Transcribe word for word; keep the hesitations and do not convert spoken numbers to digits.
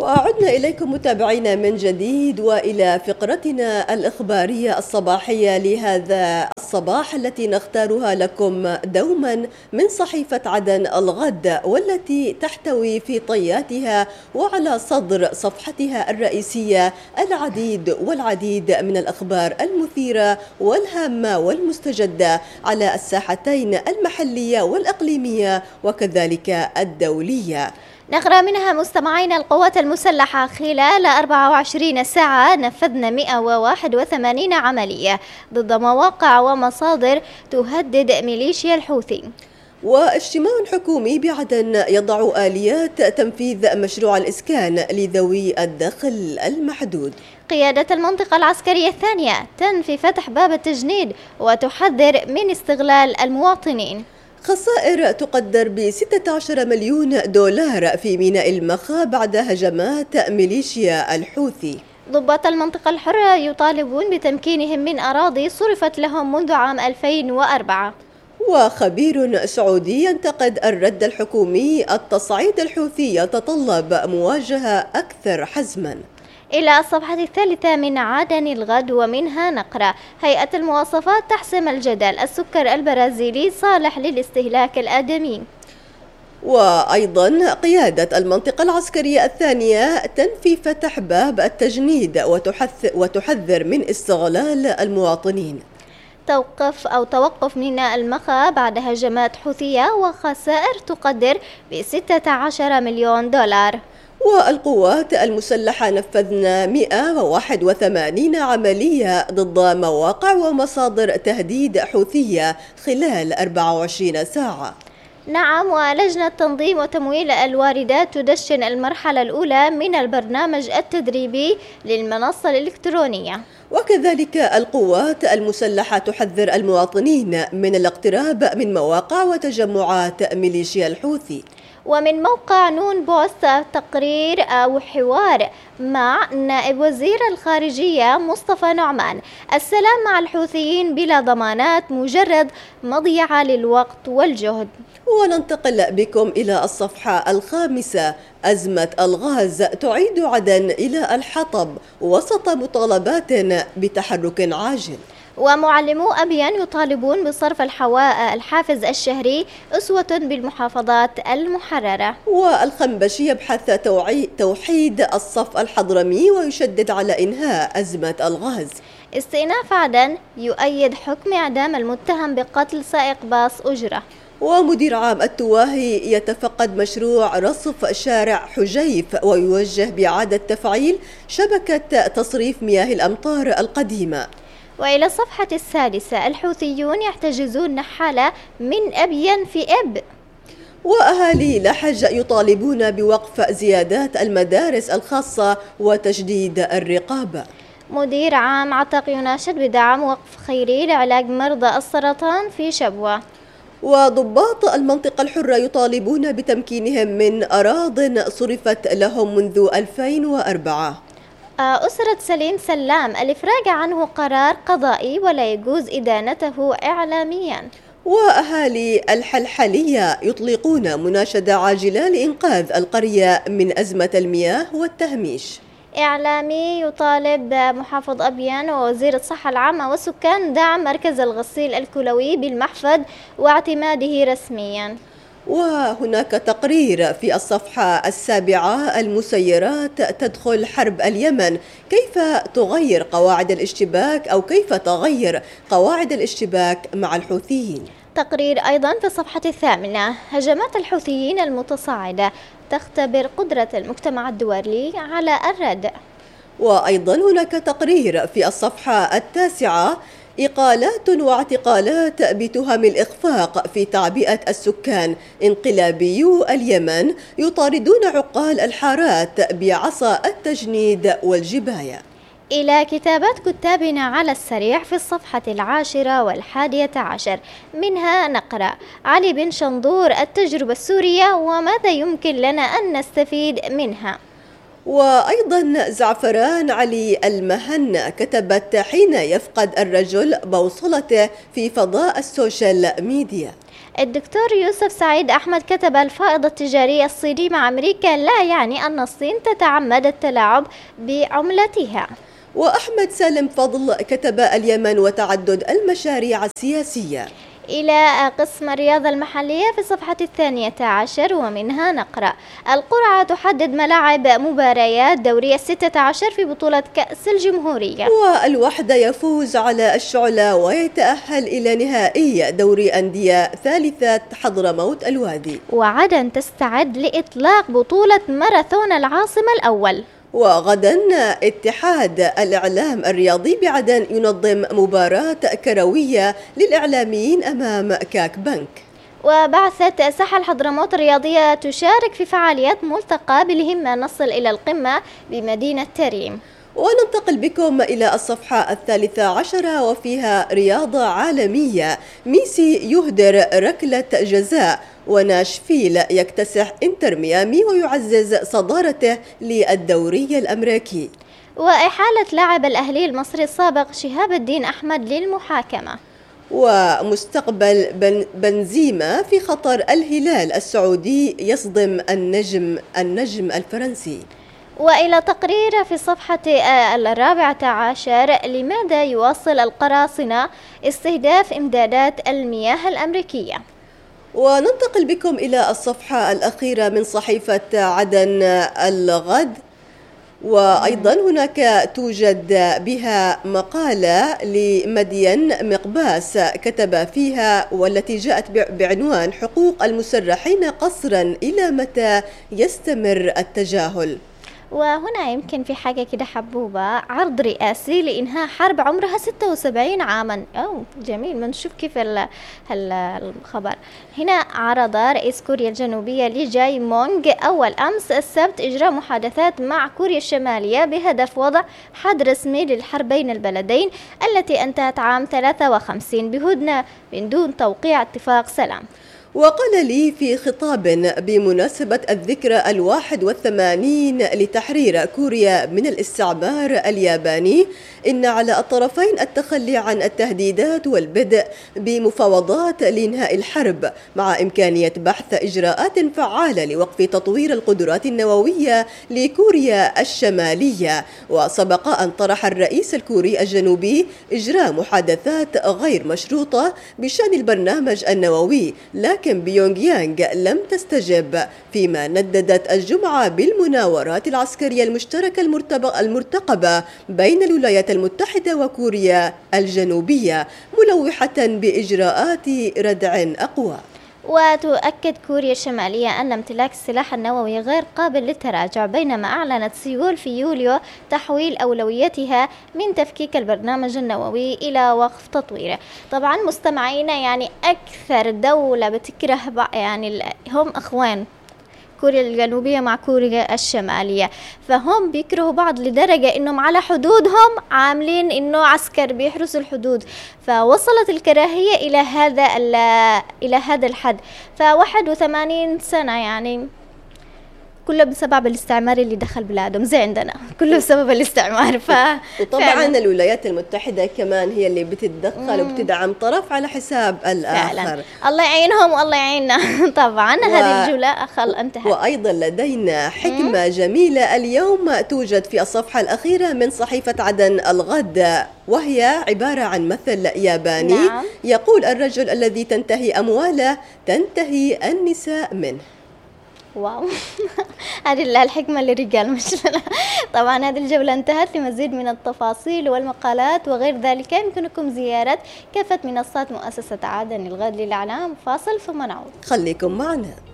وعدنا إليكم متابعينا من جديد وإلى فقرتنا الإخبارية الصباحية لهذا الصباح التي نختارها لكم دوما من صحيفة عدن الغد، والتي تحتوي في طياتها وعلى صدر صفحتها الرئيسية العديد والعديد من الأخبار المثيرة والهامة والمستجدة على الساحتين المحلية والإقليمية وكذلك الدولية. نقرأ منها مستمعين: القوات المسلحة خلال أربع وعشرين ساعة نفذنا مئة وواحد وثمانين عملية ضد مواقع ومصادر تهدد ميليشيا الحوثي. واجتماع حكومي بعدن يضع آليات تنفيذ مشروع الإسكان لذوي الدخل المحدود. قيادة المنطقة العسكرية الثانية تنفي فتح باب التجنيد وتحذر من استغلال المواطنين. خسائر تقدر ب ستة عشر مليون دولار في ميناء المخا بعد هجمات ميليشيا الحوثي. ضباط المنطقة الحرة يطالبون بتمكينهم من أراضي صرفت لهم منذ عام ألفين وأربعة. وخبير سعودي ينتقد الرد الحكومي: التصعيد الحوثي يتطلب مواجهة أكثر حزما. إلى الصفحة الثالثة من عدن الغد ومنها نقرأ: هيئة المواصفات تحسم الجدل، السكر البرازيلي صالح للاستهلاك الآدمي. وأيضا قيادة المنطقة العسكرية الثانية تنفي فتح باب التجنيد وتحذر من استغلال المواطنين. توقف أو توقف ميناء المخا بعد هجمات حوثية وخسائر تقدر ب ستة عشر مليون دولار. والقوات المسلحة نفذنا مئة وواحد وثمانين عملية ضد مواقع ومصادر تهديد حوثية خلال أربع وعشرين ساعة. نعم، ولجنة تنظيم وتمويل الواردات تدشن المرحلة الأولى من البرنامج التدريبي للمنصة الإلكترونية. وكذلك القوات المسلحة تحذر المواطنين من الاقتراب من مواقع وتجمعات ميليشيا الحوثي. ومن موقع نون بوست تقرير أو حوار مع نائب وزير الخارجية مصطفى نعمان: السلام مع الحوثيين بلا ضمانات، مجرد مضيعة للوقت والجهد. وننتقل بكم إلى الصفحة الخامسة: أزمة الغاز تعيد عدن إلى الحطب وسط مطالبات بتحرك عاجل. ومعلمو أبين يطالبون بصرف الحواء الحافز الشهري أسوة بالمحافظات المحررة. والخنبشي يبحث توحيد الصف الحضرمي ويشدد على إنهاء أزمة الغاز. استئناف عدن يؤيد حكم إعدام المتهم بقتل سائق باص أجرة. ومدير عام التواهي يتفقد مشروع رصف شارع حجيف ويوجه بإعادة تفعيل شبكة تصريف مياه الأمطار القديمة. وإلى الصفحة السادسة: الحوثيون يحتجزون نحالة من أبين في إب. وأهالي لحج يطالبون بوقف زيادات المدارس الخاصة وتجديد الرقابة. مدير عام عتق يناشد بدعم وقف خيري لعلاج مرضى السرطان في شبوة. وضباط المنطقة الحرة يطالبون بتمكينهم من أراضٍ صرفت لهم منذ ألفين وأربعة. أسرة سليم سلام الإفراج عنه قرار قضائي ولا يجوز إدانته إعلاميا. وأهالي الحلحلية يطلقون مناشدة عاجلة لإنقاذ القرية من أزمة المياه والتهميش. إعلامي يطالب محافظ أبيان ووزير الصحة العامة والسكان دعم مركز الغسيل الكلوي بالمحفظ واعتماده رسميا. وهناك تقرير في الصفحة السابعة: المسيرات تدخل حرب اليمن، كيف تغير قواعد الاشتباك أو كيف تغير قواعد الاشتباك مع الحوثيين. تقرير أيضا في الصفحة الثامنة: هجمات الحوثيين المتصاعدة تختبر قدرة المجتمع الدولي على الردع. وأيضا هناك تقرير في الصفحة التاسعة: إقالات واعتقالات بتهم الإخفاق في تعبئة السكان، انقلابيو اليمن يطاردون عقال الحارات بعصا التجنيد والجباية. إلى كتابات كتابنا على السريع في الصفحة العاشرة والحادية عشر، منها نقرأ: علي بن شنظور التجربة السورية وماذا يمكن لنا أن نستفيد منها. وأيضا زعفران علي المهنا كتبت: حين يفقد الرجل بوصلته في فضاء السوشيال ميديا. الدكتور يوسف سعيد أحمد كتب: الفائض التجاري الصيني مع أمريكا لا يعني أن الصين تتعمد التلاعب بعملتها. وأحمد سالم فضل كتب: اليمن وتعدد المشاريع السياسية. إلى قسم الرياضة المحلية في الصفحة الثانية عشر، ومنها نقرأ: القرعة تحدد ملاعب مباريات دوري الستة عشر في بطولة كأس الجمهورية. والوحدة يفوز على الشعلة ويتأهل إلى نهائي دوري أندية ثالثة حضرموت الوادي. وعدن تستعد لإطلاق بطولة ماراثون العاصمة الأول. وغدا اتحاد الإعلام الرياضي بعدن ينظم مباراة كروية للإعلاميين أمام كاك بنك. وبعثة ساحل حضرموت الرياضية تشارك في فعاليات ملتقى بالهمة نصل إلى القمة بمدينة تريم. وننتقل بكم إلى الصفحة الثالثة عشرة وفيها رياضة عالمية. ميسي يهدر ركلة جزاء، وناشفيل يكتسح انتر ميامي ويعزز صدارته للدوري الأمريكي. وإحالة لاعب الأهلي المصري السابق شهاب الدين أحمد للمحاكمة. ومستقبل بن بنزيما في خطر، الهلال السعودي يصدم النجم النجم الفرنسي. وإلى تقرير في صفحة الرابعة عشر: لماذا يواصل القراصنة استهداف إمدادات المياه الأمريكية؟ وننتقل بكم إلى الصفحة الأخيرة من صحيفة عدن الغد، وأيضا هناك توجد بها مقالة لمدين مقباس كتب فيها، والتي جاءت بعنوان: حقوق المسرحين قصرا إلى متى يستمر التجاهل. وهنا يمكن في حاجة كده حبوبة: عرض رئاسي لإنهاء حرب عمرها ستة وسبعين عاما. أو جميل، بنشوف كيف الخبر. هنا عرض رئيس كوريا الجنوبية لي جاي مونغ أول أمس السبت إجراء محادثات مع كوريا الشمالية بهدف وضع حد رسمي للحرب بين البلدين التي انتهت عام ثلاثة وخمسين بهدنة من دون توقيع اتفاق سلام. وقال لي في خطاب بمناسبة الذكرى الواحد والثمانين لتحرير كوريا من الاستعمار الياباني: إن على الطرفين التخلي عن التهديدات والبدء بمفاوضات لإنهاء الحرب، مع إمكانية بحث إجراءات فعالة لوقف تطوير القدرات النووية لكوريا الشمالية. وسبق أن طرح الرئيس الكوري الجنوبي إجراء محادثات غير مشروطة بشأن البرنامج النووي، لكن لكن بيونغ يانغ لم تستجب، فيما نددت الجمعة بالمناورات العسكرية المشتركة المرتقبة بين الولايات المتحدة وكوريا الجنوبية، ملوحة بإجراءات ردع أقوى. وتؤكد كوريا الشمالية أن امتلاك السلاح النووي غير قابل للتراجع، بينما أعلنت سيول في يوليو تحويل أولويتها من تفكيك البرنامج النووي إلى وقف تطويره. طبعا مستمعينا، يعني أكثر دولة بتكره يعني هم أخوان كوريا الجنوبية مع كوريا الشمالية، فهم بيكرهوا بعض لدرجة إنهم على حدودهم عاملين إنه عسكر بيحرسوا الحدود، فوصلت الكراهية إلى هذا إلى هذا الحد. فواحد وثمانين سنة يعني كله بسبب الاستعمار اللي دخل بلادهم، زي عندنا كله بسبب الاستعمار. ف وطبعا الولايات المتحدة كمان هي اللي بتتدخل مم. وبتدعم طرف على حساب الآخر. فعلا. الله يعينهم والله يعيننا. طبعا و... هذه الجولة خل انتهت. وأيضا لدينا حكمة مم. جميلة اليوم توجد في الصفحة الأخيرة من صحيفة عدن الغد، وهي عبارة عن مثل ياباني. نعم. يقول: الرجل الذي تنتهي أمواله تنتهي النساء منه. واو. هذه الحكمة للرجال مش. طبعا هذه الجولة انتهت. لمزيد من التفاصيل والمقالات وغير ذلك يمكنكم زيارة كافة منصات مؤسسة عدن الغد للإعلام. فاصل ثم نعود. خليكم معنا.